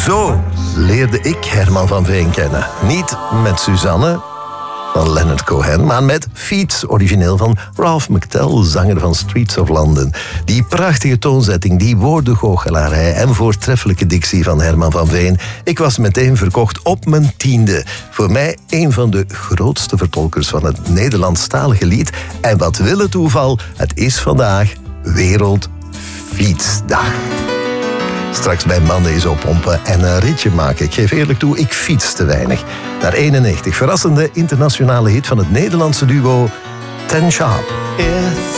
Zo leerde ik Herman van Veen kennen. Niet met Suzanne van Leonard Cohen, maar met Fiets, origineel van Ralph McTell, zanger van Streets of London. Die prachtige toonzetting, die woordengoochelarij en voortreffelijke dictie van Herman van Veen. Ik was meteen verkocht op mijn 10e. Voor mij een van de grootste vertolkers van het Nederlandstalige lied. En wat wil het toeval, het is vandaag Wereldfietsdag. Straks bij mannen is oppompen en een ritje maken. Ik geef eerlijk toe, ik fiets te weinig. Naar 91, verrassende internationale hit van het Nederlandse duo Ten Sharp.